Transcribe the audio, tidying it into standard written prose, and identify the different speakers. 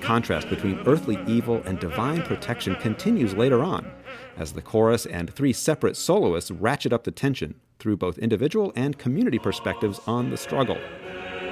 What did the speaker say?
Speaker 1: contrast between earthly evil and divine protection continues later on, as the chorus and three separate soloists ratchet up the tension through both individual and community perspectives on the struggle.